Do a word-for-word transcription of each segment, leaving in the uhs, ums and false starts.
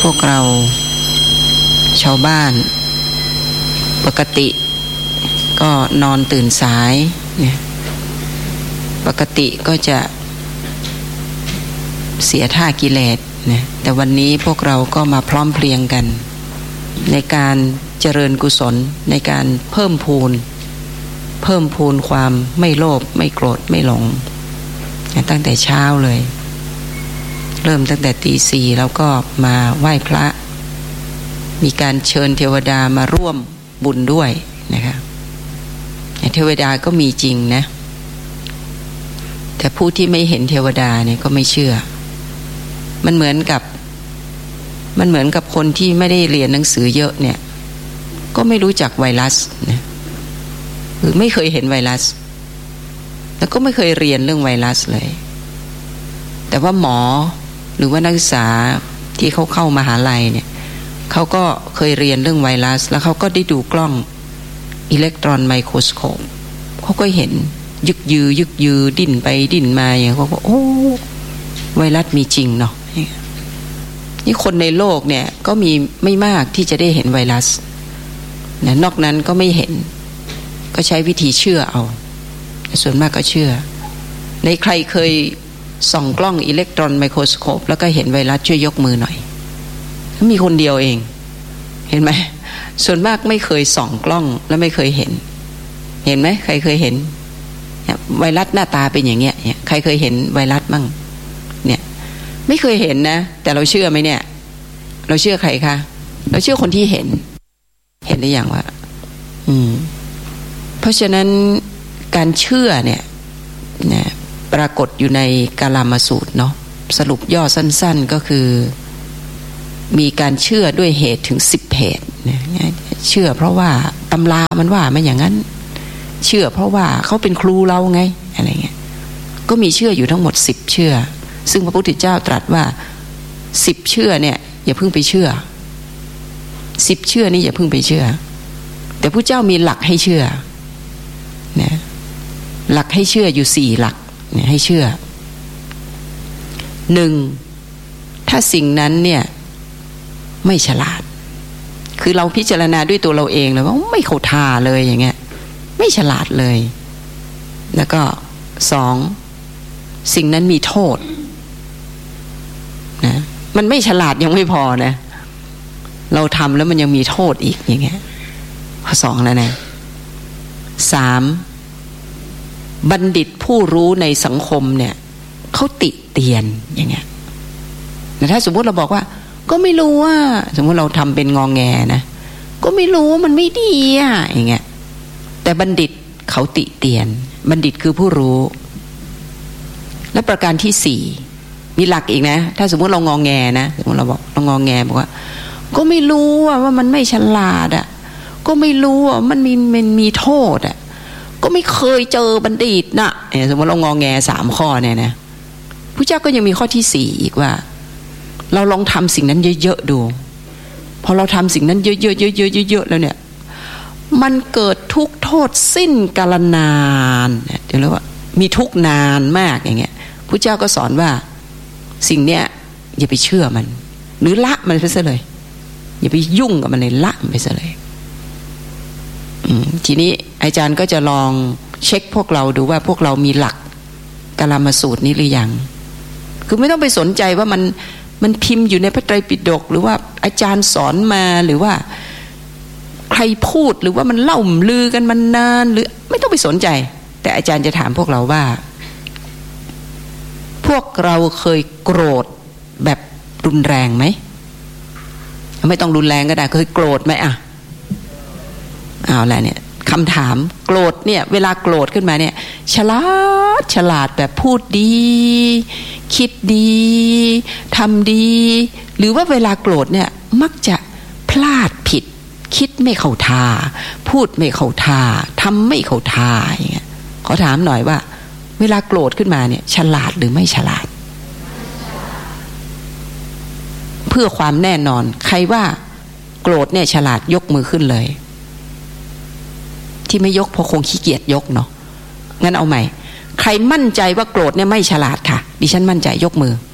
พวกเราชาวบ้านปกติก็นอนตื่นสายเนี่ยปกติก็จะเสียท่ากิเลสนะแต่วันนี้พวกเราก็มาพร้อมเพรียงกันในการเจริญกุศลในการเพิ่มพูนเพิ่มพูนความไม่โลภไม่โกรธไม่หลงตั้งแต่เช้าเลยเริ่มตั้งแต่ตีสี่แล้วก็มาไหว้พระมีการเชิญเทวดามาร่วมบุญด้วยนะคะเทวดาก็มีจริงนะแต่ผู้ที่ไม่เห็นเทวดาเนี่ยก็ไม่เชื่อมันเหมือนกับมันเหมือนกับคนที่ไม่ได้เรียนหนังสือเยอะเนี่ยก็ไม่รู้จักไวรัสนะหรือไม่เคยเห็นไวรัสแล้วก็ไม่เคยเรียนเรื่องไวรัสเลยแต่ว่าหมอหรือว่านักศึกษาที่เขาเข้ามหาลัยเนี่ยเขาก็เคยเรียนเรื่องไวรัสแล้วเขาก็ได้ดูกล้องอิเล็กตรอนไมโครสโคปเขาก็เห็นยึกยือยึกยือดิ้นไปดิ้นมาอย่างเขาก็โอ้ไวรัสมีจริงเนาะนี่คนในโลกเนี่ยก็มีไม่มากที่จะได้เห็นไวรัสนะนอกนั้นก็ไม่เห็นก็ใช้วิธีเชื่อเอาส่วนมากก็เชื่อในใครเคยส่องกล้องอิเล็กตรอนไมโครสโคปแล้วก็เห็นไวรัสช่วยยกมือหน่อยมีคนเดียวเองเห็นไหมส่วนมากไม่เคยส่องกล้องแล้วไม่เคยเห็นเห็นไหมใครเคยเห็นไวรัสหน้าตาเป็นอย่างเงี้ยใครเคยเห็นไวรัสมั่งเนี่ยไม่เคยเห็นนะแต่เราเชื่อไหมเนี่ยเราเชื่อใครคะเราเชื่อคนที่เห็นเห็นหรือยังวะอืมเพราะฉะนั้นการเชื่อเนี่ยนะปรากฏอยู่ในกาลามสูตรเนาะสรุปย่อสั้นๆก็คือมีการเชื่อด้วยเหตุถึงสิบเหตุนะเชื่อเพราะว่าตำรามันว่ามันอย่างนั้นเชื่อเพราะว่าเขาเป็นครูเราไงอะไรเงี้ยก็มีเชื่ออยู่ทั้งหมดสิบเชื่อซึ่งพระพุทธเจ้าตรัสว่าสิบเชื่อเนี่ยอย่าเพิ่งไปเชื่อสิบเชื่อนี่อย่าเพิ่งไปเชื่อแต่พระเจ้ามีหลักให้เชื่อนะหลักให้เชื่ออยู่สี่หลักเนี่ยให้เชื่อหนึ่งถ้าสิ่งนั้นเนี่ยไม่ฉลาดคือเราพิจารณาด้วยตัวเราเองเลยว่าไม่เข้าท่าเลยอย่างเงี้ยไม่ฉลาดเลยแล้วก็สองสิ่งนั้นมีโทษนะมันไม่ฉลาดยังไม่พอนะเราทำแล้วมันยังมีโทษอีกอย่างเงี้ยข้อสองแล้วนะสามบัณฑิตผู้รู้ในสังคมเนี่ยเขาติเตียนอย่างเงี้ยแต่ถ้าสมมติเราบอกว่าก็ไม่รู้ว่าสมมติเราทำเป็นงองแงนะก็ไม่รู้มันไม่ดีอ่ะอย่างเงี้ยแต่บัณฑิตเขาติเตียนบัณฑิตคือผู้รู้และประการที่สี่มีหลักอีกนะถ้าสมมติเรางองแงนะสมมติเราบอกเรางองแงบอกว่าก็ไม่รู้ว่ามันไม่ฉลาดอ่ะก็ไม่รู้ว่ามันมีมันมีโทษอ่ะก็ไม่เคยเจอบัณฑิตนะสมมติเรางองแงสามข้อเนี่ยนะพระเจ้าก็ยังมีข้อที่สี่อีกว่าเราลองทำสิ่งนั้นเยอะๆดูพอเราทำสิ่งนั้นเยอะๆเยอะๆเยอะๆแล้วเนี่ยมันเกิดทุกโทษสิ้นกาลนานเดี๋ยวเรียกว่ามีทุกนานมากอย่างเงี้ยพระเจ้าก็สอนว่าสิ่งเนี้ยอย่าไปเชื่อมันหรือละมันไปซะเลยอย่าไปยุ่งกับมันเลยละมันไปซะเลยทีนี้อาจารย์ก็จะลองเช็คพวกเราดูว่าพวกเรามีหลักกาลามสูตรนี้หรือยังคือไม่ต้องไปสนใจว่ามันมันพิมพ์อยู่ในพระไตรปิฎกหรือว่าอาจารย์สอนมาหรือว่าใครพูดหรือว่ามันเล่าลือกันมานานหรือไม่ต้องไปสนใจแต่อาจารย์จะถามพวกเราว่าพวกเราเคยโกรธแบบรุนแรงไหมไม่ต้องรุนแรงก็ได้เคยโกรธไหมอ่ะเอาละเนี่ยคำถามโกรธเนี่ยเวลาโกรธขึ้นมาเนี่ยฉลาดฉลาดแบบพูดดีคิดดีทำดีหรือว่าเวลาโกรธเนี่ยมักจะพลาดผิดคิดไม่เข้าท่าพูดไม่เข้าท่าทำไม่เข้าท่าอย่างเงี้ยขอถามหน่อยว่าเวลาโกรธขึ้นมาเนี่ยฉลาดหรือไม่ฉลาดเพื่อความแน่นอนใครว่าโกรธเนี่ยฉลาดยกมือขึ้นเลยที่ไม่ยกเพราะคงขี้เกียจยกเนาะงั้นเอาใหม่ใครมั่นใจว่าโกรธเนี่ยไม่ฉลาดค่ะดิฉันมั่นใจยกมือ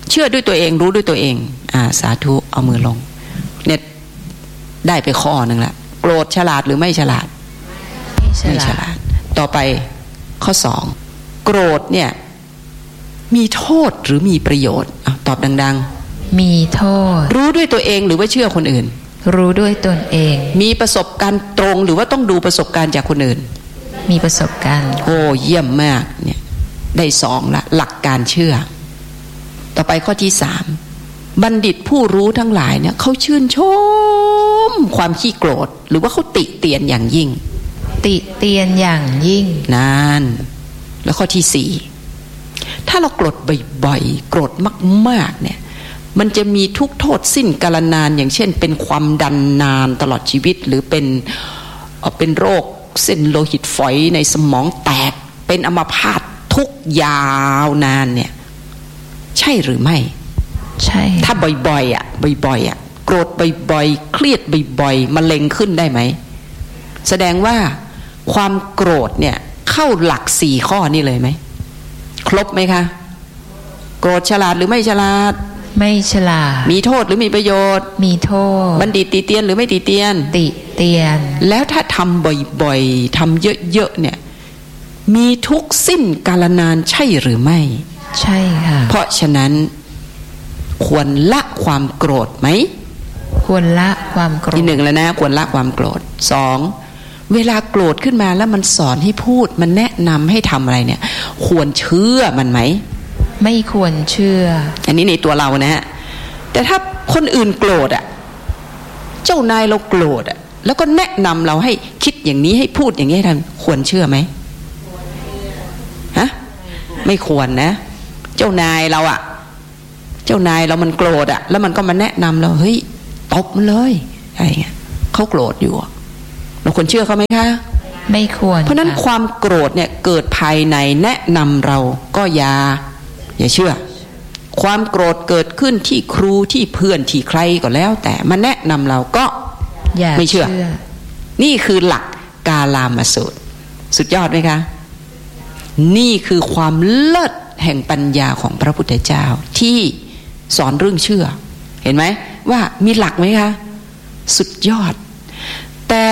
เชื่อด้วยตัวเองรู้ด้วยตัวเองอ่าสาธุเอามือลงเนี่ยได้ไปข้อหนึ่งละโกรธฉลาดหรือไม่ฉลาดไม่ฉลาดต่อไปข้อสองโกรธเนี่ยมีโทษหรือมีประโยชน์อ่ะตอบดังๆมีโทษรู้ด้วยตัวเองหรือว่าเชื่อคนอื่นรู้ด้วยตนเองมีประสบการณ์ตรงหรือว่าต้องดูประสบการณ์จากคนอื่นมีประสบการณ์โอ้เยี่ยมมากเนี่ยได้สองละหลักการเชื่อต่อไปข้อที่สามบัณฑิตผู้รู้ทั้งหลายเนี่ยเขาชื่นชมความขี้โกรธหรือว่าเขาติเตียนอย่างยิ่งติเตียนอย่างยิ่งนั่นแล้วข้อที่สี่ถ้าเราโกรธบ่อยๆโกรธมากๆเนี่ยมันจะมีทุกโทษสิ้นกาลนานอย่างเช่นเป็นความดันนานตลอดชีวิตหรือเป็นเป็นโรคเส้นโลหิตฝอยในสมองแตกเป็นอัมพาตทุกยาวนานเนี่ยใช่หรือไม่ใช่ถ้าบ่อยๆอ่ะบ่อยๆอ่ะโกรธบ่อยๆเครียดบ่อยๆมะเร็งขึ้นได้ไหมแสดงว่าความโกรธเนี่ยเข้าหลักสี่ข้อนี่เลยไหมครบไหมคะโกรธฉลาดหรือไม่ฉลาดไม่ฉลาดมีโทษหรือมีประโยชน์มีโทษบัณฑิตติเตียนหรือไม่ติเตียนติเตียนแล้วถ้าทำบ่อยๆทำเยอะๆเนี่ยมีทุกสิ้นกาลนานใช่หรือไม่ใช่ค่ะเพราะฉะนั้นควรละความโกรธไหมควรละความโกรธที่หนึ่งแล้วนะควรละความโกรธสองเวลาโกรธขึ้นมาแล้วมันสอนให้พูดมันแนะนำให้ทำอะไรเนี่ยควรเชื่อมันไหมไม่ควรเชื่ออันนี้ในตัวเรานะฮะแต่ถ้าคนอื่นโกรธอ่ะเจ้านายเราโกรธอ่ะแล้วก็แนะนำเราให้คิดอย่างนี้ให้พูดอย่างนี้ให้ทำควรเชื่อไหมฮะไม่ควรนะเจ้านายเราอ่ะเจ้านายเรามันโกรธอ่ะแล้วมันก็มาแนะนำเราเฮ้ยตบมันเลยอะไรเงี้ยเขาโกรธอยู่เราควรเชื่อเขาไหมคะไม่ควรเพราะนั้นความโกรธเนี่ยเกิดภายในแนะนำเราก็อย่าอย่าเชื่อความโกรธเกิดขึ้นที่ครูที่เพื่อนที่ใครก็แล้วแต่มาแนะนำเราก็ไม่เชื่อนี่คือหลักกาลามสูตรสุดยอดไหมคะนี่คือความเลิศแห่งปัญญาของพระพุทธเจ้าที่สอนเรื่องเชื่อเห็นไหมว่ามีหลักไหมคะสุดยอดแต่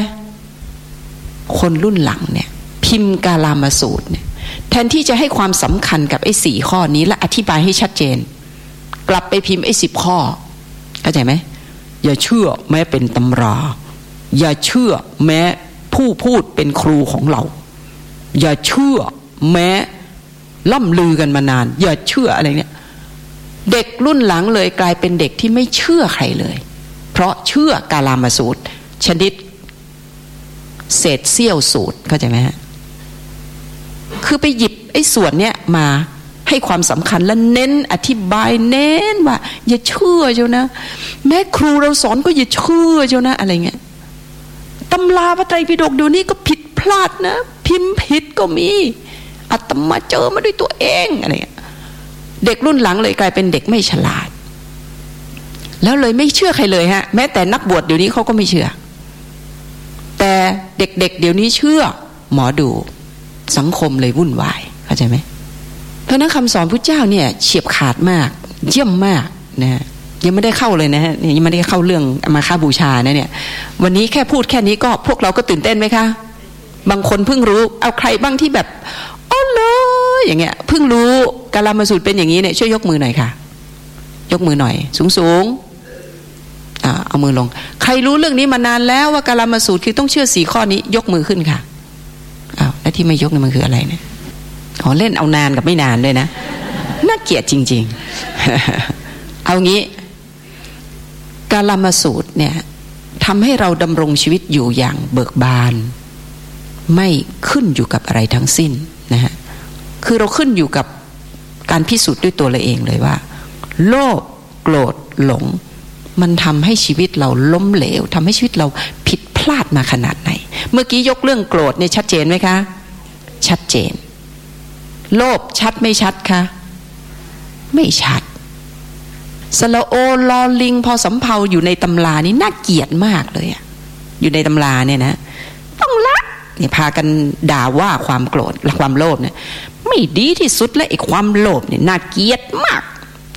คนรุ่นหลังเนี่ยพิมพ์กาลามสูตรเนี่ยแทนที่จะให้ความสำคัญกับไอ้สี่ข้อนี้และอธิบายให้ชัดเจนกลับไปพิมพ์ไอ้สิบข้อเข้าใจไหมอย่าเชื่อแม้เป็นตำราอย่าเชื่อแม้ผู้พูดเป็นครูของเราอย่าเชื่อแม้ล่ำลือกันมานานอย่าเชื่ออะไรเนี่ยเด็กรุ่นหลังเลยกลายเป็นเด็กที่ไม่เชื่อใครเลยเพราะเชื่อกาลามสูตรชนิดเศษเสี้ยวสูตรเข้าใจไหมฮะคือไปหยิบไอ้ส่วนเนี้ยมาให้ความสำคัญและเน้นอธิบายเน้นว่าอย่าเชื่อเจ้านะแม้ครูเราสอนก็อย่าเชื่อเจ้านะอะไรเงี้ยตำราพระไตรปิฎกเดี๋ยวนี้ก็ผิดพลาดนะพิมพ์ผิดก็มีอาตมาเจอมาด้วยตัวเองอะไรเงี้ยเด็กรุ่นหลังเลยกลายเป็นเด็กไม่ฉลาดแล้วเลยไม่เชื่อใครเลยฮะแม้แต่นักบวชเดี๋ยวนี้เขาก็ไม่เชื่อแต่เด็กๆ เ, เดี๋ยวนี้เชื่อหมอดูสังคมเลยวุ่นวายเข้าใจไหมเพราะนั้นคำสอนพุทธเจ้าเนี่ยเฉียบขาดมากเยี่ยมมากนะยังไม่ได้เข้าเลยนะฮะยังไม่ได้เข้าเรื่องมาฆบูชานะเนี่ยวันนี้แค่พูดแค่นี้ก็พวกเราก็ตื่นเต้นไหมคะบางคนเพิ่งรู้เอาใครบ้างที่แบบอ๋อเลยอย่างเงี้ยเพิ่งรู้กาลามสูตรเป็นอย่างนี้เนี่ยช่วยยกมือหน่อยค่ะยกมือหน่อยสูงๆอ่าเอามือลงใครรู้เรื่องนี้มานานแล้วว่ากาลามสูตรคือต้องเชื่อสี่ข้อนี้ยกมือขึ้นค่ะอ้าวแล้วที่ไม่ยกนี่มันคืออะไรเนี่ยอ๋อเล่นเอานานกับไม่นานเลยนะน่าเกลียดจริงๆเอางี้กาลามสูตรเนี่ยทำให้เราดำรงชีวิตอยู่อย่างเบิกบานไม่ขึ้นอยู่กับอะไรทั้งสิ้นนะฮะคือเราขึ้นอยู่กับการพิสูจน์ด้วยตัวเราเองเลยว่าโลภโกรธหลงมันทำให้ชีวิตเราล้มเหลวทำให้ชีวิตเราผิดพลาดมาขนาดไหนเมื่อกี้ยกเรื่องโกรธเนี่ยชัดเจนไหมคะชัดเจนโลภชัดไม่ชัดคะไม่ชัดสระโอลอลิงพอสำเภาอยู่ในตำรานี่น่าเกลียดมากเลยอะอยู่ในตำราเนี่ยนะต้องละเนี่ยพากันด่าว่าความโกรธและความโลภเนี่ยไม่ดีที่สุดและไอ้ความโลภเนี่ยน่าเกลียดมาก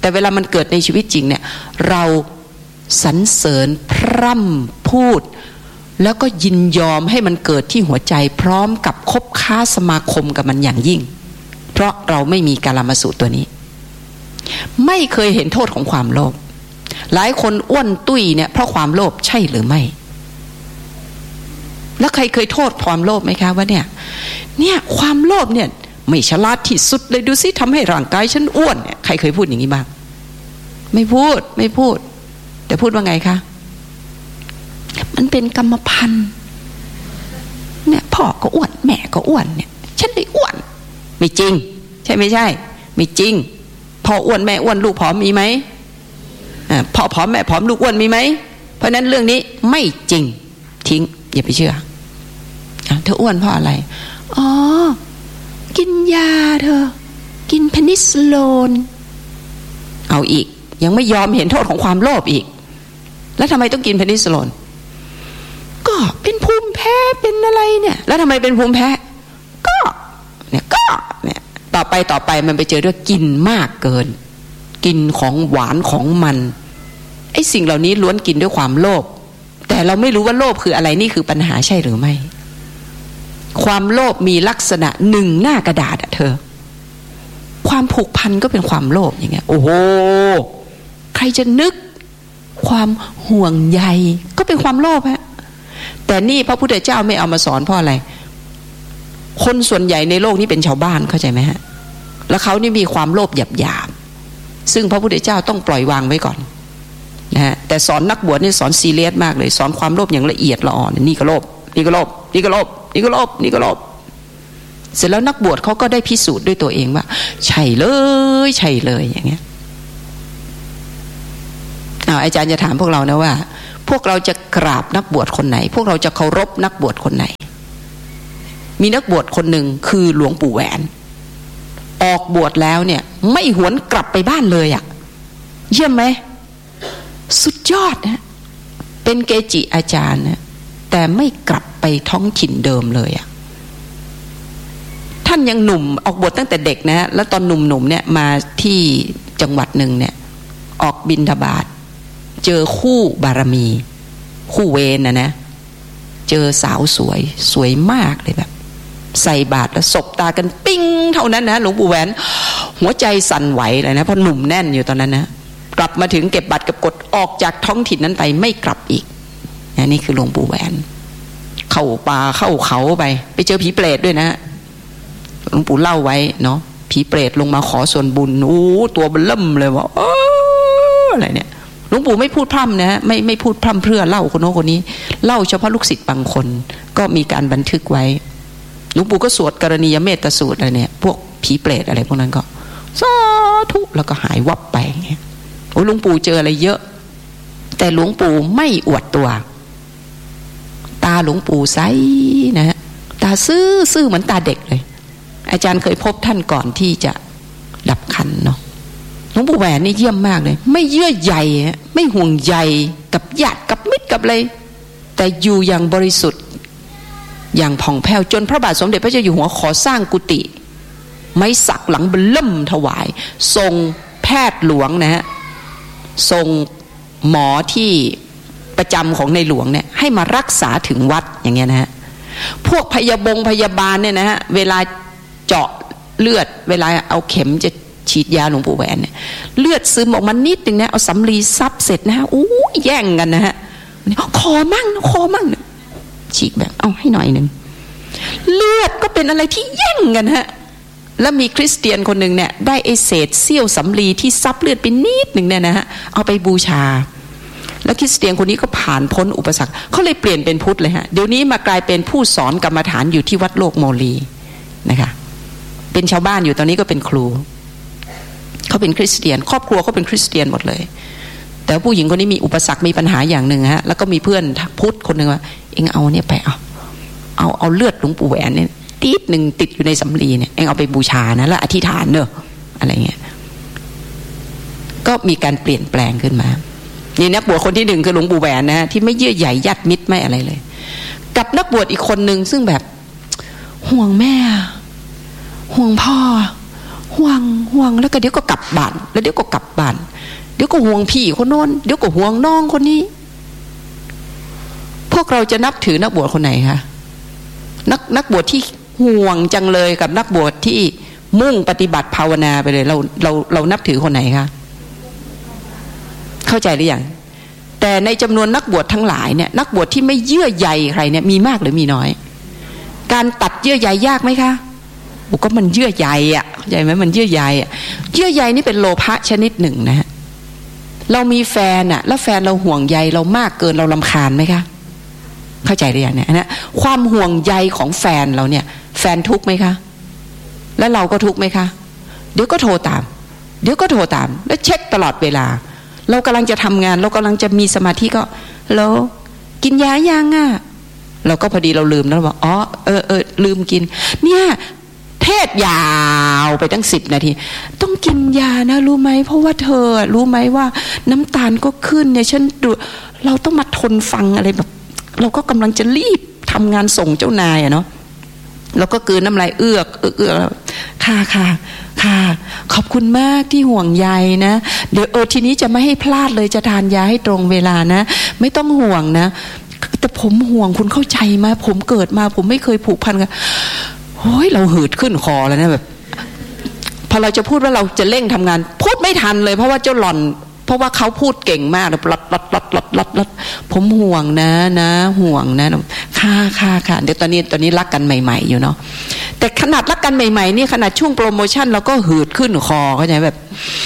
แต่เวลามันเกิดในชีวิตจริงเนี่ยเราสรรเสริญพร่ำพูดแล้วก็ยินยอมให้มันเกิดที่หัวใจพร้อมกับคบค้าสมาคมกับมันอย่างยิ่งเพราะเราไม่มีกาลามสูตรตัวนี้ไม่เคยเห็นโทษของความโลภหลายคนอ้วนตุ้ยเนี่ยเพราะความโลภใช่หรือไม่แล้วใครเคยโทษความโลภไหมคะว่าเนี่ยเนี่ยความโลภเนี่ยไม่ฉลาดที่สุดเลยดูสิทำให้ร่างกายฉันอ้วนเนี่ยใครเคยพูดอย่างนี้บ้างไม่พูดไม่พูดแต่พูดว่าไงคะมันเป็นกรรมพันธุ์เนี่ยพ่อก็อ้วนแม่ก็อ้วนเนี่ยฉันเลยอ้วนไม่จริงใช่ไม่ใช่ไม่จริงพ่ออ้วนแม่อ้วนลูกผอมมีไหมอ่าพ่อผอมแม่ผอมลูกอ้วนมีไหมเพราะนั้นเรื่องนี้ไม่จริงทิ้งอย่าไปเชื่อเธออ้วนเพราะอะไรอ๋อกินยาเธอกินเพนิซิลลินเอาอีกยังไม่ยอมเห็นโทษของความโลภอีกแล้วทำไมต้องกินเพนิซิลลินก็เป็นภูมิแพ้เป็นอะไรเนี่ยแล้วทำไมเป็นภูมิแพ้ก็เนี่ยก็เนี่ยต่อไปต่อไปมันไปเจอเรื่องกินมากเกินกินของหวานของมันไอ้สิ่งเหล่านี้ล้วนกินด้วยความโลภแต่เราไม่รู้ว่าโลภคืออะไรนี่คือปัญหาใช่หรือไม่ความโลภมีลักษณะหนึ่งหน้ากระดาษอะเธอความผูกพันก็เป็นความโลภอย่างเงี้ยโอ้โหใครจะนึกความห่วงใยก็เป็นความโลภฮะแต่นี่พระพุทธเจ้าไม่เอามาสอนเพราะอะไรคนส่วนใหญ่ในโลกนี้เป็นชาวบ้านเข้าใจไหมฮะแล้วเขานี่มีความโลภหยาบๆซึ่งพระพุทธเจ้าต้องปล่อยวางไว้ก่อนนะฮะแต่สอนนักบวชนี่สอนซีเรียสมากเลยสอนความโลภอย่างละเอียดละอ่อนนี่ก็โลภนี่ก็โลภนี่ก็โลภนี่ก็โลภนี่ก็โลภเสร็จแล้วนักบวชเขาก็ได้พิสูจน์ด้วยตัวเองว่าใช่เลยใช่เลยอย่างเงี้ยอ้าวอาจารย์จะถามพวกเรานะว่าพวกเราจะกราบนักบวชคนไหนพวกเราจะเคารพนักบวชคนไหนมีนักบวชคนหนึ่งคือหลวงปู่แหวนออกบวชแล้วเนี่ยไม่หวนกลับไปบ้านเลยอ่ะเยี่ยมไหมสุดยอดนะเป็นเกจิอาจารย์นะแต่ไม่กลับไปท้องถิ่นเดิมเลยอ่ะท่านยังหนุ่มออกบวชตั้งแต่เด็กนะแล้วตอนหนุ่มๆเนี่ยมาที่จังหวัดหนึ่งเนี่ยออกบิณฑบาตเจอคู่บารมีคู่เวรนะนะเจอสาวสวยสวยมากเลยแบบใส่บาตรแล้วสบตากันปิ้งเท่านั้นนะหลวงปู่แหวนหัวใจสั่นไหวเลยนะเพราะหนุ่มแน่นอยู่ตอนนั้นนะกลับมาถึงเก็บบัตรเก็บกดออกจากท้องถิ่นนั้นไปไม่กลับอีกนี่คือหลวงปู่แหวนเข้าป่าเข้าเขาไปไปเจอผีเปรตด้วยนะหลวงปู่เล่าไว้เนาะผีเปรตลงมาขอส่วนบุญโอ้ตัวเบิ่มเลยว่าอะไรเนี่ยหลวงปู่ไม่พูดพร่ำนะไม่ไม่พูดพร่ำเพื่อเล่าคนโน้นคนนี้เล่าเฉพาะลูกศิษย์บางคนก็มีการบันทึกไว้หลวงปู่ก็สวดกรณียเมตสูตรอะไรเนี่ยพวกผีเปรตอะไรพวกนั้นก็สาธุแล้วก็หายวับไปอย่างเงี้ยโอ้หลวงปู่เจออะไรเยอะแต่หลวงปู่ไม่อวดตัวตาหลวงปู่ใสนะฮะตาซื่อซื่อเหมือนตาเด็กเลยอาจารย์เคยพบท่านก่อนที่จะดับขันเนาะหลวงปู่แหวนนี่เยี่ยมมากเลยไม่เยื่อใยไม่ห่วงใยกับญาติกับมิตรกับอะไรแต่อยู่อย่างบริสุทธิ์อย่างผ่องแผ้วจนพระบาทสมเด็จพระเจ้าอยู่หัวขอสร้างกุฏิไม้สักหลังเบิ่มถวายทรงแพทย์หลวงนะฮะทรงหมอที่ประจำของในหลวงเนี่ยให้มารักษาถึงวัดอย่างเงี้ยนะฮะพวกพยาบงพยาบาลเนี่ยนะฮะเวลาเจาะเลือดเวลาเอาเข็มจะฉีดยาหลวงปู่แหวนเนี่ยเลือดซึมออกมานิดนึงนะเอาสำลีซับเสร็จนะฮะอู้แย่งกันนะฮะขอมั่งขอมั่งฉีกแบบเอาให้หน่อยนึงเลือดก็เป็นอะไรที่แย่งกันฮะแล้วมีคริสเตียนคนหนึ่งเนี่ยได้ไอเศษเสี้ยวสำลีที่ซับเลือดไปนิดหนึ่งเนี่ยนะฮะเอาไปบูชาแล้วคริสเตียนคนนี้ก็ผ่านพ้นอุปสรรคเขาเลยเปลี่ยนเป็นพุทธเลยฮะเดี๋ยวนี้มากลายเป็นผู้สอนกรรมฐานอยู่ที่วัดโลกโมลีนะคะเป็นชาวบ้านอยู่ตอนนี้ก็เป็นครูเขาเป็นคริสเตียนครอบครัวเขาเป็นคริสเตียนหมดเลยแต่ผู้หญิงคนนี้มีอุปสรรคมีปัญหาอย่างหนึ่งฮะแล้วก็มีเพื่อนพุทธคนหนึ่งว่าเอ็งเอาเนี่ยไปเอาเอาเอาเลือดหลวงปู่แหวนเนี่ยติดหนึ่งติดอยู่ในสำลีเนี่ยเอ็งเอาไปบูชานะแล้วอธิษฐานเนอะอะไรเงี้ยก็มีการเปลี่ยนแปลงขึ้นมานี่นักบวชคนที่หนึ่งคือหลวงปู่แหวนนะที่ไม่เยื่อใยญาติมิตรไม่อะไรเลยกับนักบวชอีกคนหนึ่งซึ่งแบบห่วงแม่ห่วงพ่อห่วงห่วงแล้วก็เดี๋ยวก็กลับบ้านแล้วเดี๋ยวก็กลับบ้านเดี๋ยวก็ห่วงพี่คนโน้นเดี๋ยวก็ห่วงน้องคนนี้พวกเราจะนับถือนักบวชคนไหนคะนักนักบวชที่ห่วงจังเลยกับนักบวชที่มุ่งปฏิบัติภาวนาไปเลยเราเราเรานับถือคนไหนคะเข้าใจหรือยังแต่ในจำนวนนักบวชทั้งหลายเนี่ยนักบวชที่ไม่เยื่อใยใครเนี่ยมีมากหรือมีน้อยการตัดเยื่อใยยากไหมคะโอ้ก็มันเยื่อใยอ่ะเข้าใจไหมมันเยื่อใยอ่ะเยื่อใยนี่เป็นโลภะชนิดหนึ่งนะฮะเรามีแฟนอ่ะแล้วแฟนเราห่วงใยเรามากเกินเรารำคาญไหมคะเข้าใจหรือยังเนี่ยนะความห่วงใยของแฟนเราเนี่ยแฟนทุกข์ไหมคะแล้วเราก็ทุกข์ไหมคะเดี๋ยวก็โทรตามเดี๋ยวก็โทรตามแล้วเช็คตลอดเวลาเรากำลังจะทำงานเรากำลังจะมีสมาธิก็แล้วกินยายังอ่ะเราก็พอดีเราลืมแล้วบอกอ๋อเออเออลืมกินเนี่ยเทศยาวไปตั้งสิบนาทีต้องกินยานะรู้ไหมเพราะว่าเธอรู้ไหมว่าน้ำตาลก็ขึ้นเนี่ยฉันดูเราต้องมาทนฟังอะไรแบบเราก็กำลังจะรีบทำงานส่งเจ้านายอะเนาะเราก็กืนน้ำลายเอือกเอือกเอือกค่ะค่ะค่ะขอบคุณมากที่ห่วงใยนะเดี๋ยวเออทีนี้จะไม่ให้พลาดเลยจะทานยาให้ตรงเวลานะไม่ต้องห่วงนะแต่ผมห่วงคุณเข้าใจไหมผมเกิดมาผมไม่เคยผูกพันกันโอ้ยเราหืดขึ้นคอแล้วนะแบบพอเราจะพูดว่าเราจะเร่งทำงานพูดไม่ทันเลยเพราะว่าเจ้าหล่อนเพราะว่าเขาพูดเก่งมากเลยลัดลัดลัดลัดลัดลัดผมห่วงนะนะห่วงนะค่ะค่ะค่ะเดี๋ยวตอนนี้ตอนนี้รักกันใหม่ๆอยู่เนาะแต่ขนาดรักกันใหม่ๆนี่ขนาดช่วงโปรโมชั่นเราก็หืดขึ้นคอเข้าใจแบบ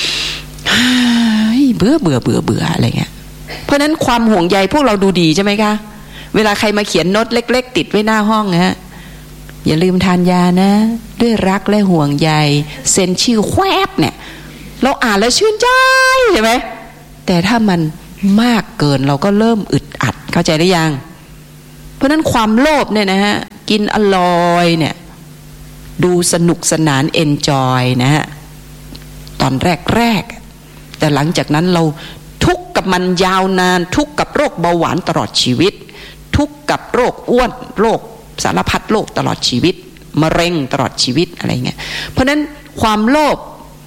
เบื่อเบื่อเบื่อเบื่ออะไรเงี้ยเพราะนั้นความห่วงใยพวกเราดูดีใช่ไหมคะเวลาใครมาเขียนโน้ตเล็กๆติดไว้หน้าห้องฮะอย่าลืมทานยานะด้วยรักและห่วงใยเซ็นชื่อแควบเนี่ยเราอ่านแล้วชื่นใจใช่ไหมแต่ถ้ามันมากเกินเราก็เริ่มอึดอัดเข้าใจหรือยังเพราะนั้นความโลภเนี่ยนะฮะกินอร่อยเนี่ยดูสนุกสนานเอนจอยนะฮะตอนแรกๆแต่หลังจากนั้นเราทุกข์กับมันยาวนานทุกข์กับโรคเบาหวานตลอดชีวิตทุกข์กับโรคอ้วนโรคสารพัดโรคตลอดชีวิตมะเร็งตลอดชีวิตอะไรเงี้ยเพราะนั้นความโลภ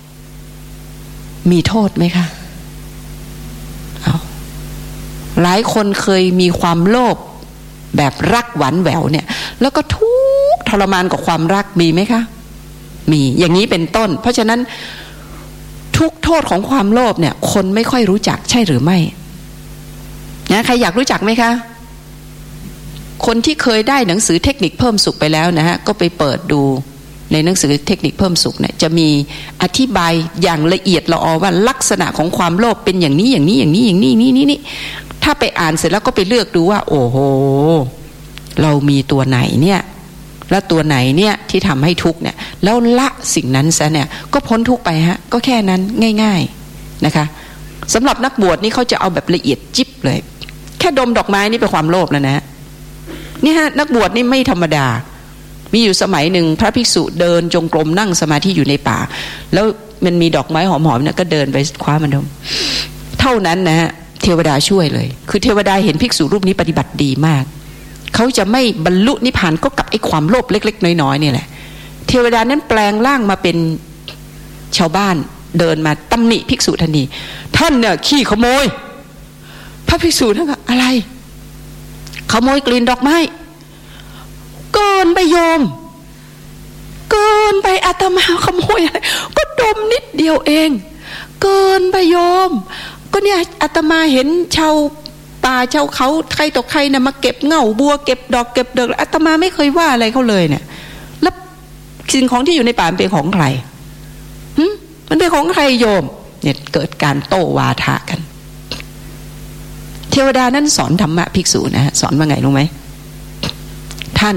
มีโทษไหมคะเอาหลายคนเคยมีความโลภแบบรักหวานแหววเนี่ยแล้วก็ทุกข์ทรมานกับความรักมีไหมคะมีอย่างนี้เป็นต้นเพราะฉะนั้นทุกโทษของความโลภเนี่ยคนไม่ค่อยรู้จักใช่หรือไม่นะใครอยากรู้จักไหมคะคนที่เคยได้หนังสือเทคนิคเพิ่มสุขไปแล้วนะฮะก็ไปเปิดดูในหนังสือเทคนิคเพิ่มสุขเนี่ยจะมีอธิบายอย่างละเอียดละออว่าลักษณะของความโลภเป็นอย่างนี้อย่างนี้อย่างนี้อย่างนี้นี่นี่นี่ถ้าไปอ่านเสร็จแล้วก็ไปเลือกดูว่าโอ้โหเรามีตัวไหนเนี่ยแล้วตัวไหนเนี่ยที่ทำให้ทุกข์เนี่ยแล้วละสิ่งนั้นซะเนี่ยก็พ้นทุกข์ไปฮะก็แค่นั้นง่ายๆนะคะสำหรับนักบวชนี่เขาจะเอาแบบละเอียดจิ๊บเลยแค่ดมดอกไม้นี่เป็นความโลภแล้วนะนี่ฮะนักบวชนี่ไม่ธรรมดามีอยู่สมัยหนึ่งพระภิกษุเดินจงกรมนั่งสมาธิอยู่ในป่าแล้วมันมีดอกไม้หอมๆเนี่ยก็เดินไปคว้ามันดมเท่านั้นนะฮะเทวดาช่วยเลยคือเทวดาเห็นภิกษุรูปนี้ปฏิบัติดีมากเขาจะไม่บรรลุนิพพานก็กับไอ้ความโลภเล็กๆน้อยๆนี่แหละเทวดานั้นแปลงร่างมาเป็นชาวบ้านเดินมาตำหนิภิกษุทันทีท่านเนี่ยขี้ขโมยพระภิกษุนั่นก็อะไรขโมยกลิ่นดอกไม้เกินไปโยมเกินไปอาตมาขโมยอะไรก็ดมนิดเดียวเองเกินไปโยมก็เนี่ยอาตมาเห็นชาวป่าชาวเขาใครต่อใครนะมาเก็บเง่าบัวเก็บดอกเก็บดอกอาตมาไม่เคยว่าอะไรเขาเลยเนี่ยแล้วสิ่งของที่อยู่ในป่าเป็นของใครหึมันเป็นของใครโยมเนี่ยเกิดการโต้วาทะกันเทวดานั้นสอนธรรมะภิกษุนะสอนว่าไงรู้ไหมท่าน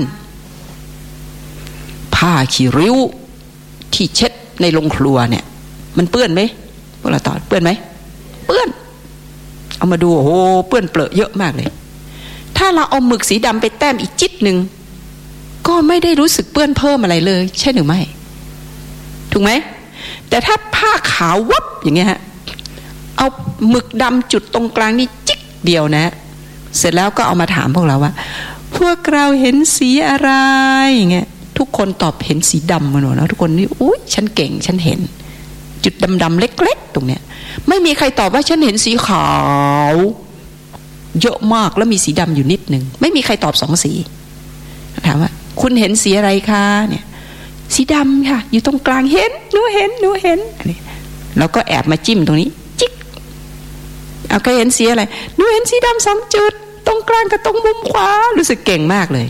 ผ้าขี้ริ้วที่เช็ดในโรงครัวเนี่ยมันเปื้อนไหมพวกเราตอบเปื้อนไหมเปื้อนเอามาดูโอ้โหเปื้อนเปรอะเยอะมากเลยถ้าเราเอาหมึกสีดำไปแต้มอีกจิ๊ดหนึ่งก็ไม่ได้รู้สึกเปื้อนเพิ่มอะไรเลยใช่หรือไม่ถูกไหมแต่ถ้าผ้าขาววับอย่างเงี้ยฮะเอาหมึกดำจุดตรงกลางนี่จิ๊กเดียวนะเสร็จแล้วก็เอามาถามพวกเราว่าพวกเราเห็นสีอะไรอย่างเงี้ยทุกคนตอบเห็นสีดำกันหมดนะทุกคนนี่อุ้ยฉันเก่งฉันเห็นจุดดำๆเล็กๆตรงเนี้ยไม่มีใครตอบว่าฉันเห็นสีขาวเยอะมากแล้วมีสีดำอยู่นิดหนึ่งไม่มีใครตอบสองสีถามว่าคุณเห็นสีอะไรคะเนี่ยสีดำค่ะอยู่ตรงกลางเห็นหนูเห็นหนูเห็นแล้วก็แอบมาจิ้มตรงนี้จิ๊กเอาใครเห็นสีอะไรหนูเห็นสีดำสองจุดตรงกลางกับตรงมุมขวารู้สึกเก่งมากเลย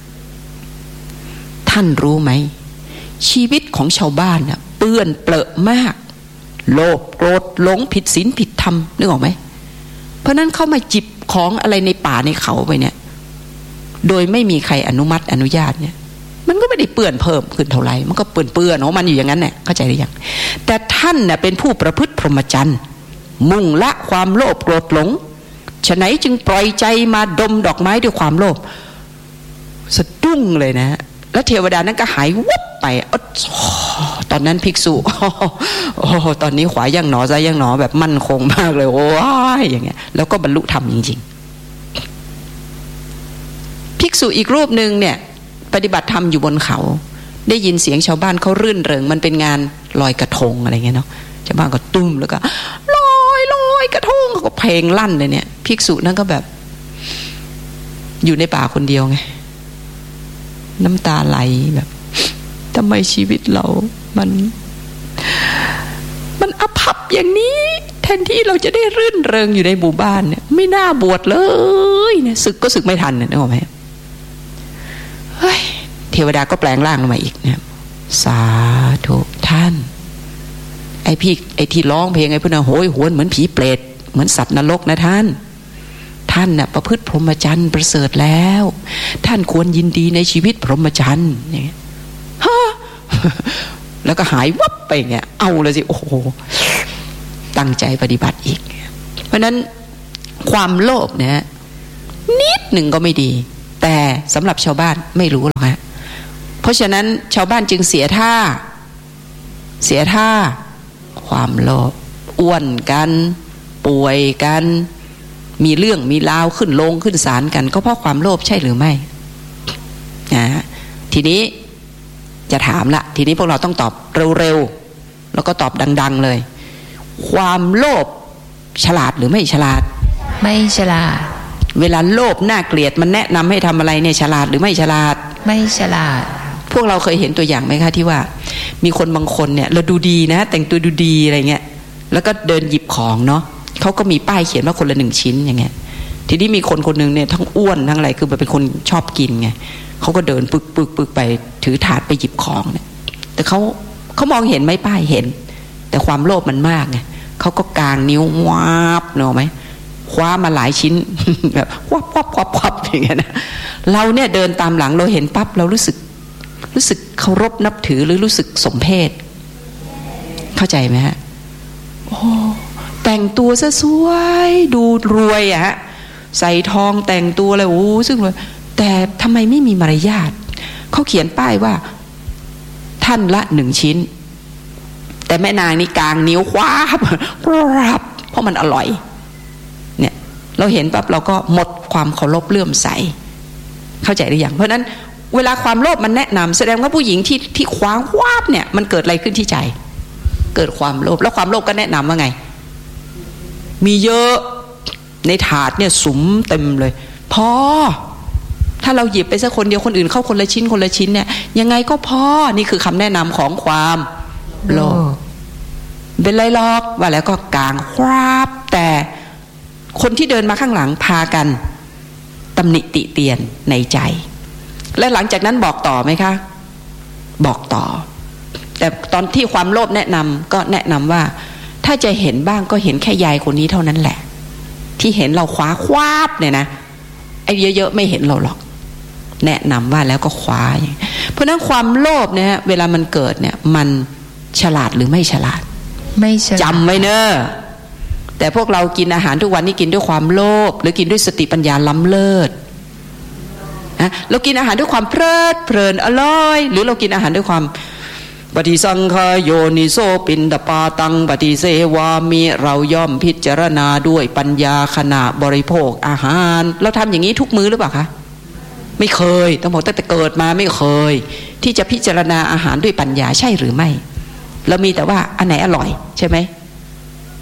ท่านรู้ไหมชีวิตของชาวบ้านน่ะเปื้อนเปรอะมากโลภโกรธหลงผิดศีลผิดธรรมนึกออกไหมเพราะนั้นเขามาจิบของอะไรในป่าในเขาไปเนี่ยโดยไม่มีใครอนุมัติอนุญาตเนี่ยมันก็ไม่ได้เปื้อนเพิ่มขึ้นเท่าไหร่มันก็เปื้อนเปื้อนของมันอยู่อย่างนั้นแหละเข้าใจหรือยังแต่ท่านเน่ยเป็นผู้ประพฤติพรหมจรรย์มุ่งละความโลภโกรธหลงฉะไหนจึงปล่อยใจมาดมดอกไม้ด้วยความโลภสะดุ้งเลยนะแล้วเทวดานั้นก็หายวับไปตอนนั้นภิกษุโอ้ตอนนี้ขวายังหนอซ้ายยังหนอแบบมั่นคงมากเลยโอ้ยอย่างเงี้ยแล้วก็บรรลุธรรมจริงๆภิกษุอีกรูปหนึ่งเนี่ยปฏิบัติธรรมอยู่บนเขาได้ยินเสียงชาวบ้านเขารื่นเริงมันเป็นงานลอยกระทงอะไรเงี้ยเนาะชาวบ้านก็ตุ้มแล้วก็ลอยลอยกระทงก็เพลงลั่นเลยเนี่ยภิกษุนั่นก็แบบอยู่ในป่าคนเดียวไงน้ำตาไหลแบบทำไมชีวิตเรามันมันอภัพอย่างนี้แทนที่เราจะได้รื่นเริงอยู่ในหมู่บ้านเนี่ยไม่น่าบวชเลยเนี่ยศึกก็ศึกไม่ทันเนี่ยนึกออกไหมเฮ้ยเทวดาก็แปลงร่างลงมาอีกเนี่ยสาธุท่านไอ้พี่ไอ้ที่ร้องเพลงไอ้พวกนั้นโหยหวนเหมือนผีเปรตเหมือนสัตว์นรกนะท่านท่านน่ะประพฤติพรหมจรรย์ประเสริฐแล้วท่านควรยินดีในชีวิตพรหมจรรย์เนี่ยฮะแล้วก็หายวับไปเงี้ยเอาเลยสิโอ้โหตั้งใจปฏิบัติอีกเพราะนั้นความโลภเนี่ยนิดหนึ่งก็ไม่ดีแต่สำหรับชาวบ้านไม่รู้หรอกฮะเพราะฉะนั้นชาวบ้านจึงเสียท่าเสียท่าความโลภอ้วนกันป่วยกันมีเรื่องมีราวขึ้นลงขึ้นศาลกันก็เพราะความโลภใช่หรือไม่นะทีนี้จะถามละทีนี้พวกเราต้องตอบเร็วๆแล้วก็ตอบดังๆเลยความโลภฉลาดหรือไม่ฉลาดไม่ฉลาดเวลาโลภน่าเกลียดมันแนะนำให้ทำอะไรเนี่ยฉลาดหรือไม่ฉลาดไม่ฉลาดพวกเราเคยเห็นตัวอย่างไหมคะที่ว่ามีคนบางคนเนี่ยเราดูดีนะแต่งตัวดูดีอะไรเงี้ยแล้วก็เดินหยิบของเนาะเขาก็มีป้ายเขียนว่าคนละหนึ่งชิ้นอย่างเงี้ยทีนี้มีคนคนนึงเนี่ยทั้งอ้วนทั้งอะไรคือแบบเป็นคนชอบกินไงเขาก็เดินปึกปึกปึกไปถือถาดไปหยิบของเนี่ยแต่เขาเขามองเห็นไหมป้ายเห็นแต่ความโลภมันมากไงเขาก็กางนิ้ววาบเนอะไหมคว้ามาหลายชิ้นแบบวับวับวับวับอย่างเงี้ยนะเราเนี่ยเดินตามหลังเราเห็นปั๊บเรารู้สึกรู้สึกเคารพนับถือหรือรู้สึกสมเพชเข้าใจไหมฮะโอ้แต่งตัวซะสวยดูรวยอะฮะใส่ทองแต่งตัวอะไรโอ้ซึ่งรวยแต่ทำไมไม่มีมารยาทเขาเขียนป้ายว่าท่านละหนึ่งชิ้นแต่แม่นางนี่กลางนิ้วคว้าบรับเพราะมันอร่อยเนี่ยเราเห็นปั๊บเราก็หมดความเคารพเลื่อมใสเข้าใจหรือยังเพราะนั้นเวลาความโลภมันแนะนำแสดงว่าผู้หญิงที่ที่คว้างวาบเนี่ยมันเกิดอะไรขึ้นที่ใจเกิดความโลภแล้วความโลภก็แนะนำว่าไงมีเยอะในถาดเนี่ยสุมเต็มเลยพอถ้าเราหยิบไปสักคนเดียวคนอื่นเข้าคนละชิ้นคนละชิ้นเนี่ยยังไงก็พอนี่คือคำแนะนำของความโลภเป็นไรลอกว่าแล้วก็กางคราบแต่คนที่เดินมาข้างหลังพากันตำหนิติเตียนในใจและหลังจากนั้นบอกต่อไหมคะบอกต่อแต่ตอนที่ความโลภแนะนำก็แนะนำว่าถ้าจะเห็นบ้างก็เห็นแค่ยายคนนี้เท่านั้นแหละที่เห็นเราคว้าคว้าบเนี่ยนะไอ้เยอะๆไม่เห็นเราหรอกแนะนำว่าแล้วก็คว้าเพราะนั้นความโลภเนี่ยเวลามันเกิดเนี่ยมันฉลาดหรือไม่ฉลาดไม่ฉลาดจำไว้เนอะแต่พวกเรากินอาหารทุกวันนี้กินด้วยความโลภหรือกินด้วยสติปัญญาล้ำเลิศนะเรากินอาหารด้วยความเพลิดเพลินอร่อยหรือเรากินอาหารด้วยความปฏิสังขโยนิโสปินดปาตังปฏิเสวามิเราย่อมพิจารณาด้วยปัญญาขณะบริโภคอาหารเราทำอย่างนี้ทุกมื้อหรือเปล่าคะไม่เคยต้องบอกตั้งแต่เกิดมาไม่เคยที่จะพิจารณาอาหารด้วยปัญญาใช่หรือไม่เรามีแต่ว่าอันไหนอร่อยใช่ไหม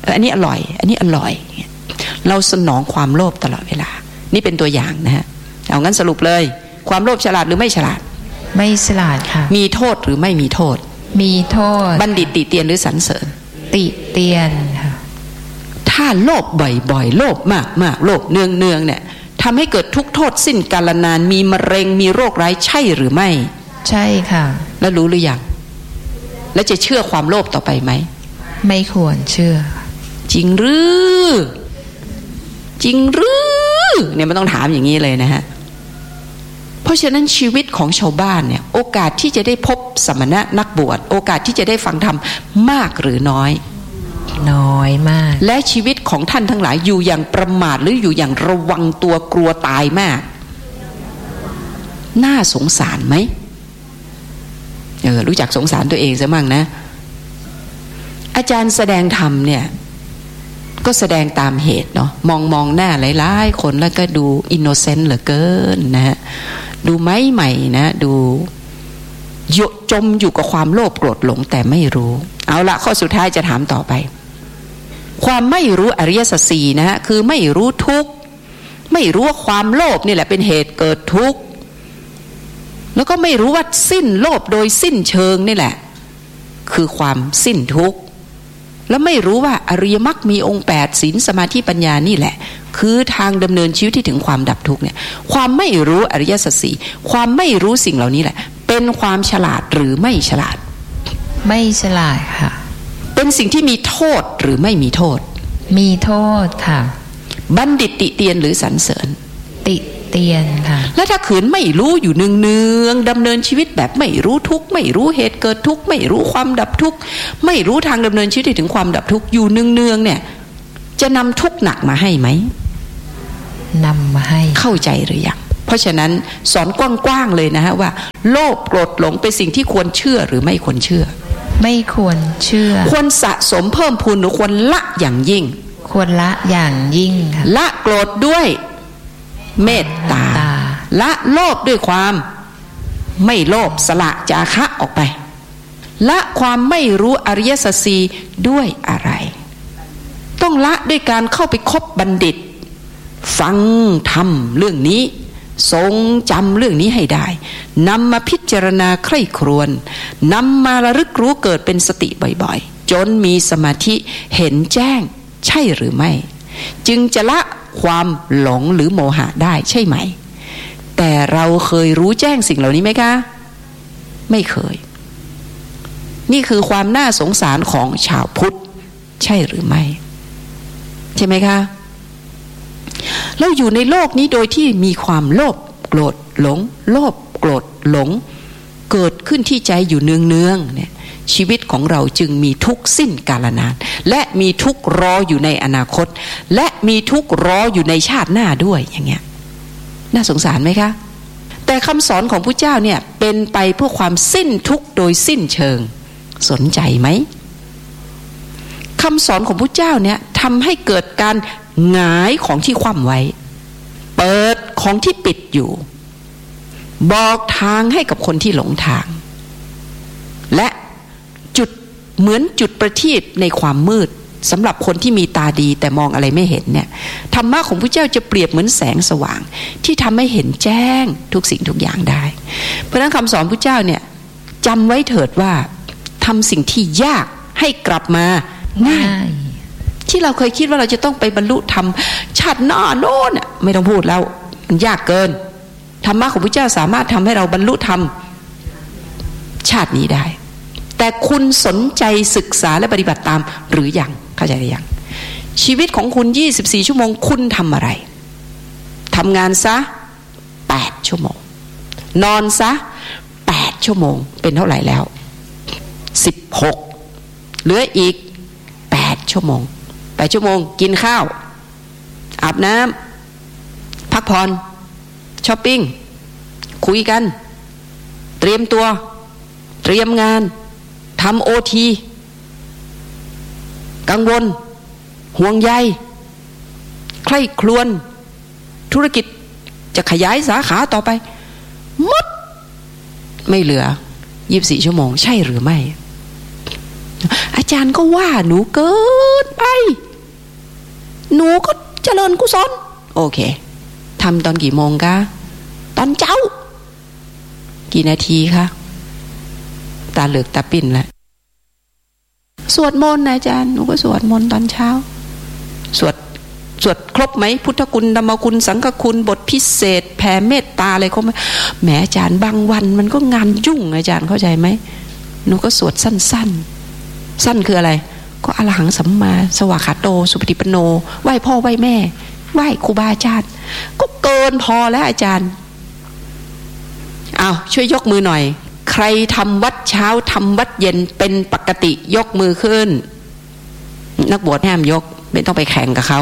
อันนี้อร่อยอันนี้อร่อยเราสนองความโลภตลอดเวลานี่เป็นตัวอย่างนะฮะเอางั้นสรุปเลยความโลภฉลาดหรือไม่ฉลาดไม่ฉลาดค่ะมีโทษหรือไม่มีโทษมีโทษบัณฑิตติเตียนหรือสรรเสริญติเตียนค่ะถ้าโลภบ่อยๆโลภมากๆโลภเนืองๆเนี่ยทำให้เกิดทุกข์โทษสิ้นกาลนานมีมะเร็งมีโรคร้ายใช่หรือไม่ใช่ค่ะแล้วรู้หรือยังแล้วจะเชื่อความโลภต่อไปไหมไม่ควรเชื่อจริงหรือจริงหรือเนี่ยมันต้องถามอย่างนี้เลยนะฮะเพราะฉะนั้นชีวิตของชาวบ้านเนี่ยโอกาสที่จะได้พบสมณะนักบวชโอกาสที่จะได้ฟังธรรมมากหรือน้อยน้อยมากและชีวิตของท่านทั้งหลายอยู่อย่างประมาทหรืออยู่อย่างระวังตัวกลัวตายมากน่าสงสารไหมเออรู้จักสงสารตัวเองซะมั่งนะอาจารย์แสดงธรรมเนี่ยก็แสดงตามเหตุเนาะมองมองหน้าหลายๆคนแล้วก็ดูอินโนเซนต์เหลือเกินนะฮะดูไม้ใหม่นะดูจมอยู่กับความโลภโกรธหลงแต่ไม่รู้เอาละข้อสุดท้ายจะถามต่อไปความไม่รู้อริยสัจสี่นะฮะคือไม่รู้ทุกข์ไม่รู้ว่าความโลภนี่แหละเป็นเหตุเกิดทุกข์แล้วก็ไม่รู้ว่าสิ้นโลภโดยสิ้นเชิงนี่แหละคือความสิ้นทุกข์แล้วไม่รู้ว่าอริยมรรคมีองค์แปดศีลสมาธิปัญญานี่แหละคือทางดำเนินชีวิตที่ถึงความดับทุกข์เนี่ยความไม่รู้อริยสัจสี่ความไม่รู้สิ่งเหล่านี้แหละเป็นความฉลาดหรือไม่ฉลาดไม่ฉลาดค่ะเป็นสิ่งที่มีโทษหรือไม่มีโทษมีโทษค่ะบัณฑิตติเตียนหรือสรรเสริญติเตียนค่ะแล้วถ้าขืนไม่รู้อยู่เนืองๆดำเนินชีวิตแบบไม่รู้ทุกข์ไม่รู้เหตุเกิดทุกข์ไม่รู้ความดับทุกข์ไม่รู้ทางดำเนินชีวิตถึงความดับทุกข์อยู่เนืองๆเนี่ยจะนำทุกข์หนักมาให้ไหมนำมาให้เข้าใจหรือยังเพราะฉะนั้นสอนกว้างๆเลยนะฮะว่าโลภโกรธหลงเป็นสิ่งที่ควรเชื่อหรือไม่ควรเชื่อไม่ควรเชื่อควรสะสมเพิ่มพูนหรือควรละอย่างยิ่งควรละอย่างยิ่งค่ะละโกรธด้วยเมตตาละโลภด้วยความไม่โลภสละจาคะออกไปละความไม่รู้อริยสัจสี่ด้วยอะไรต้องละด้วยการเข้าไปคบบัณฑิตฟังธรรมเรื่องนี้ทรงจำเรื่องนี้ให้ได้นำมาพิจารณาใคร่ครวญนำมาระลึกรู้เกิดเป็นสติบ่อยๆจนมีสมาธิเห็นแจ้งใช่หรือไม่จึงจะละความหลงหรือโมหะได้ใช่ไหมแต่เราเคยรู้แจ้งสิ่งเหล่านี้ไหมคะไม่เคยนี่คือความน่าสงสารของชาวพุทธใช่หรือไม่ใช่ไหมคะเราอยู่ในโลกนี้โดยที่มีความโลภโกรธหลงโลภโกรธหลงเกิดขึ้นที่ใจอยู่เนืองๆเนี่ยชีวิตของเราจึงมีทุกข์สิ้นกาลนานและมีทุกข์รออยู่ในอนาคตและมีทุกข์รออยู่ในชาติหน้าด้วยอย่างเงี้ยน่าสงสารไหมคะแต่คำสอนของพระเจ้าเนี่ยเป็นไปเพื่อความสิ้นทุกข์โดยสิ้นเชิงสนใจไหมคำสอนของพระเจ้าเนี่ยทำให้เกิดการหงายของที่คว่ำไว้เปิดของที่ปิดอยู่บอกทางให้กับคนที่หลงทางและจุดเหมือนจุดประทีปในความมืดสำหรับคนที่มีตาดีแต่มองอะไรไม่เห็นเนี่ยธรรมะของพระเจ้าจะเปรียบเหมือนแสงสว่างที่ทำให้เห็นแจ้งทุกสิ่งทุกอย่างได้เพราะฉะนั้นคำสอนพระเจ้าเนี่ยจำไว้เถิดว่าทำสิ่งที่ยากให้กลับมาง่ายที่เราเคยคิดว่าเราจะต้องไปบรรลุธรรมชาติหน้าโน้นไม่ต้องพูดแล้วมันยากเกินธรรมะของพระเจ้าสามารถทำให้เราบรรลุธรรมชาตินี้ได้แต่คุณสนใจศึกษาและปฏิบัติตามหรือยังเข้าใจหรือยังชีวิตของคุณยี่สิบสี่ชั่วโมงคุณทำอะไรทำงานซะแปดชั่วโมงนอนซะแปดชั่วโมงเป็นเท่าไหร่แล้วสิบหกเหลืออีกแปดชั่วโมงแปดชั่วโมงกินข้าวอาบน้ำพักผ่อนช้อปปิ้งคุยกันเตรียมตัวเตรียมงานทำโอทีกังวลห่วงใยใคร่ครวญธุรกิจจะขยายสาขาต่อไปหมดไม่เหลือยี่สิบสี่ชั่วโมงใช่หรือไม่อาจารย์ก็ว่าหนูเกินไปหนูก็เจริญกุศลโอเคทำตอนกี่โมงคะตอนเช้ากี่นาทีคะตาเหลือกตาปิ่นแล้วสวดมนต์นะอาจารย์หนูก็สวดมนต์ตอนเช้าสวดสวดครบไหมพุทธคุณธรรมคุณสังฆคุณบทพิเศษแผ่เมตตาอะไรเขาไหมแหมอาจารย์บางวันมันก็งานยุ่งอาจารย์เข้าใจไหมหนูก็สวดสั้นๆ ส, สั้นคืออะไรก็อรหังสัมมาสวากขาโตสุปฏิปันโนไหว้พ่อไหว้แม่ไหว้ครูบาอาจารย์ก็เกินพอแล้วอาจารย์เอาช่วยยกมือหน่อยใครทำวัดเช้าทำวัดเย็นเป็นปกติยกมือขึ้นนักบวชห้ามยกไม่ต้องไปแข่งกับเขา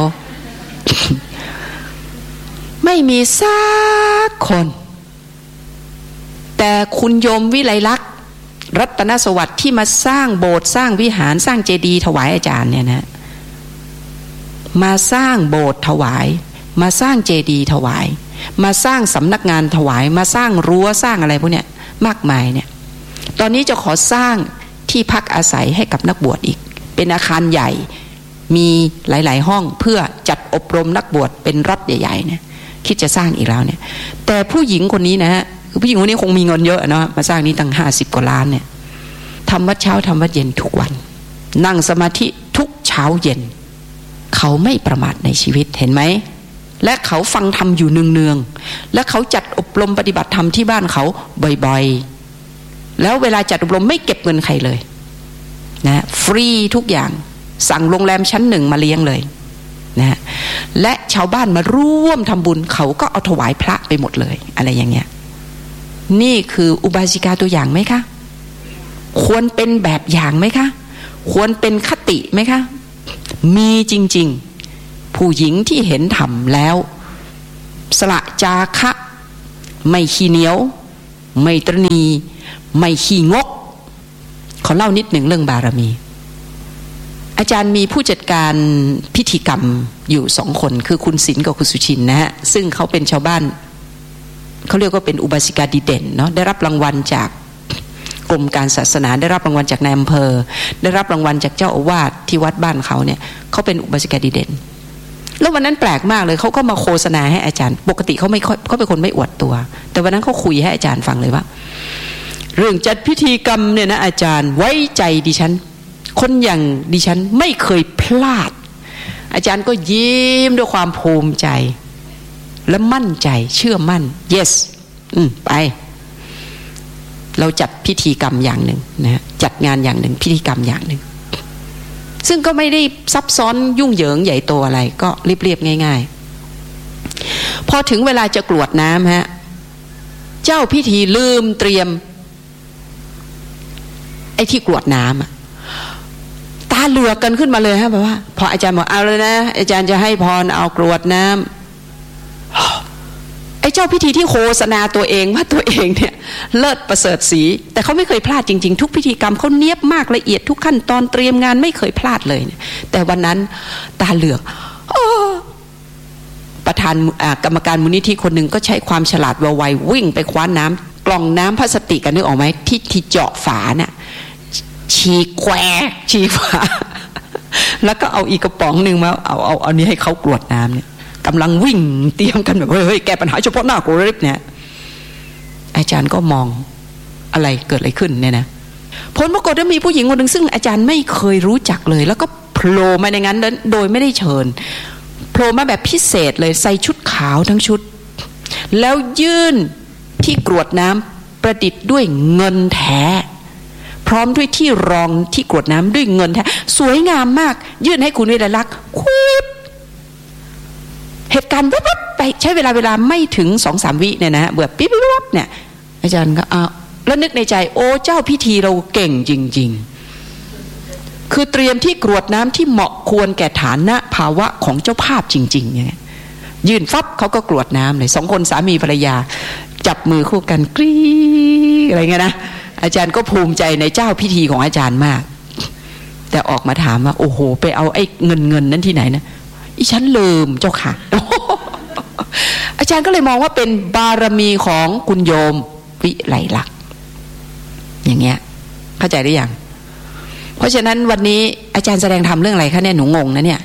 ไม่มีสักคนแต่คุณโยมวิไลลักษณ์รัตนสวัสดิ์ที่มาสร้างโบสถ์สร้างวิหารสร้างเจดีย์ถวายอาจารย์เนี่ยนะมาสร้างโบสถ์ถวายมาสร้างเจดีย์ถวายมาสร้างสำนักงานถวายมาสร้างรั้วสร้างอะไรพวกเนี้ยมากมายเนี่ยตอนนี้จะขอสร้างที่พักอาศัยให้กับนักบวชอีกเป็นอาคารใหญ่มีหลายๆห้องเพื่อจัดอบรมนักบวชเป็นรถใหญ่ๆเนี่ยคิดจะสร้างอีกแล้วเนี่ยแต่ผู้หญิงคนนี้นะฮะผู้หญิงคนนี้คงมีเงินเยอะเนาะมาสร้างนี้ตั้งห้าสิบกว่าล้านเนี่ยทำวัดเช้าทำวัดเย็นทุกวันนั่งสมาธิทุกเช้าเย็นเขาไม่ประมาทในชีวิตเห็นไหมและเขาฟังธรรมอยู่เนืองๆและเขาจัดอบรมปฏิบัติธรรมที่บ้านเขาบ่อยๆแล้วเวลาจัดอบรมไม่เก็บเงินใครเลยนะฟรีทุกอย่างสั่งโรงแรมชั้นหนึ่งมาเลี้ยงเลยนะและชาวบ้านมาร่วมทำบุญเขาก็เอาถวายพระไปหมดเลยอะไรอย่างเงี้ยนี่คืออุบาสิกาตัวอย่างไหมคะควรเป็นแบบอย่างไหมคะควรเป็นคติไหมคะมีจริงๆผู้หญิงที่เห็นธรรมแล้วสละจาคะไม่ขี้เหนียวไม่ตรณีไม่ขี้งกขอเล่านิดหนึ่งเรื่องบารมีอาจารย์มีผู้จัดการพิธีกรรมอยู่สองคนคือคุณศิลป์กับคุณสุชินนะฮะซึ่งเขาเป็นชาวบ้านเขาเรียกว่าเป็นอุบาสิกาดีเด่นเนาะได้รับรางวัลจากกรมการศาสนาได้รับรางวัลจากนายอำเภอได้รับรางวัลจากเจ้าอาวาสที่วัดบ้านเขาเนี่ยเขาเป็นอุบาสิกาดีเด่นแล้ววันนั้นแปลกมากเลยเขาก็มาโฆษณาให้อาจารย์ปกติเขาไม่เขาเป็นคนไม่อวดตัวแต่วันนั้นเขาคุยให้อาจารย์ฟังเลยว่าเรื่องจัดพิธีกรรมเนี่ยนะอาจารย์ไว้ใจดิฉันคนอย่างดิฉันไม่เคยพลาดอาจารย์ก็ยิ้มด้วยความภูมิใจและมั่นใจเชื่อมั่น yes อืมไปเราจัดพิธีกรรมอย่างหนึ่งนะจัดงานอย่างหนึ่งพิธีกรรมอย่างหนึ่งซึ่งก็ไม่ได้ซับซ้อนยุ่งเหยิงใหญ่โตอะไรก็เรียบๆง่ายๆพอถึงเวลาจะกรวดน้ำฮะเจ้าพิธีลืมเตรียมไอ้ที่กรวดน้ำอะตาเหลือกกันขึ้นมาเลยฮะแบบว่าพออาจารย์บอกเอาเลยนะอาจารย์จะให้พรเอากรวดน้ำไอ้เจ้าพิธีที่โฆษณาตัวเองว่าตัวเองเนี่ยเลิศประเสริฐศรีแต่เขาไม่เคยพลาดจริงๆทุกพิธีกรรมเขาเนียบมากละเอียดทุกขั้นตอนเตรียมงานไม่เคยพลาดเลยแต่วันนั้นตาเหลือกประธานกรรมการมูลนิธิคนหนึ่งก็ใช้ความฉลาดไวๆวิ่งไปคว้าน้ำกล่องน้ำพลาสติกกันนึกออกไหมที่ที่เจาะฝาน่ะฉีกแควกฉีกฝาแล้วก็เอาอีกกระป๋องหนึ่งมาเอาเอาเอานี้ให้เขากรวดน้ำเนี่ยกำลังวิ่งเตรียมกันแบบเฮ้ยแก้ปัญหาเฉพาะหน้ากรวดเนี่ยอาจารย์ก็มองอะไรเกิดอะไรขึ้นเนี่ยนะผลปรากฏว่ามีผู้หญิงคนหนึ่งซึ่งอาจารย์ไม่เคยรู้จักเลยแล้วก็โผล่มาในงานนั้นโดยไม่ได้เชิญโผล่มาแบบพิเศษเลยใส่ชุดขาวทั้งชุดแล้วยื่นที่กรวดน้ำประดิษฐ์ด้วยเงินแท้พร้อมด้วยที่รองที่กรวดน้ำด้วยเงินแท้สวยงามมากยื่นให้คุณวิไลลักษณ์คุบเหตุการณ์วับๆไปใช้เวลาเวลาไม่ถึงสองสามวิเนี่ยนะเบื่อปิ๊บวับเนี่ยอาจารย์ก็อ้าวแล้วนึกในใจโอ้เจ้าพิธีเราเก่งจริงๆคือเตรียมที่กรวดน้ำที่เหมาะควรแก่ฐานะภาวะของเจ้าภาพจริงๆเนี่ยยืนฟับเขาก็กรวดน้ำเลยสองคนสามีภรรยาจับมือคู่กันกรี๊ดอะไรเงี้ยนะอาจารย์ก็ภูมิใจในเจ้าพิธีของอาจารย์มากแต่ออกมาถามว่าโอ้โหไปเอาไอ้เงินเงินนั้นที่ไหนนะอีฉันลืมเจ้าค่ะ อาจารย์ก็เลยมองว่าเป็นบารมีของคุณโยมวิไลลักษณ์อย่างเงี้ยเข้าใจหรือยังเพราะฉะนั้นวันนี้อาจารย์แสดงธรรมเรื่องอะไรคะเนี่ยหนูงงนะเนี่ย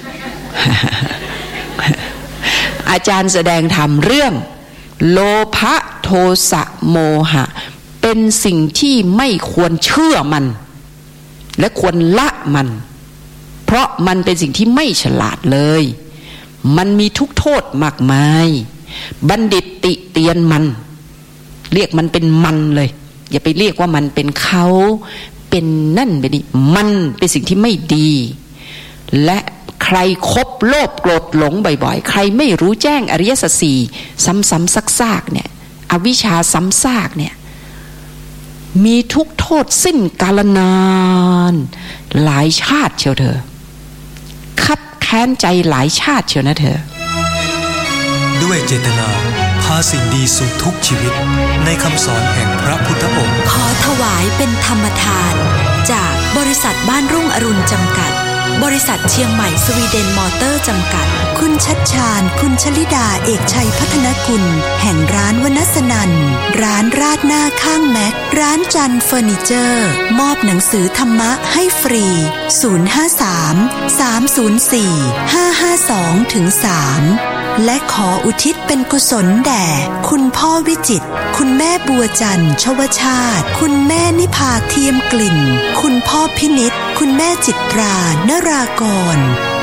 อาจารย์แสดงธรรมเรื่องโลภะโทสะโมหะเป็นสิ่งที่ไม่ควรเชื่อมันและควรละมันเพราะมันเป็นสิ่งที่ไม่ฉลาดเลยมันมีทุกโทษมากมายบัณฑิตติเตียนมันเรียกมันเป็นมันเลยอย่าไปเรียกว่ามันเป็นเขาเป็นนั่นเป็นนี่มันเป็นสิ่งที่ไม่ดีและใครคบโลภโกรธหลงบ่อยๆใครไม่รู้แจ้งอริยสัจสี่ซ้ำๆซากๆเนี่ยอวิชชาซ้ำซากเนี่ยมีทุกโทษสิ้นกาลนานหลายชาติเชียวเธอคับแค้นใจหลายชาติเชียวนะเธอด้วยเจตนาพาสิ่งดีสู่ทุกชีวิตในคำสอนแห่งพระพุทธองค์ขอถวายเป็นธรรมทานจากบริษัทบ้านรุ่งอรุณจำกัดบริษัทเชียงใหม่สวีเดนมอเตอร์จำกัดคุณชัดชาญคุณชลิดาเอกชัยพัฒนกุลแห่งร้านวนัสนันร้านราดหน้าข้างแม็กร้านจันเฟอร์นิเจอร์มอบหนังสือธรรมะให้ฟรีศูนย์ ห้า สาม สาม ศูนย์ สี่ ห้า ห้า สอง สาม และขออุทิศเป็นกุศลแด่คุณพ่อวิจิตรคุณแม่บัวจันทร์ชวชาติคุณแม่นิพาเทียมกลิ่นคุณพ่อพินิจคุณแม่จิตรานรากร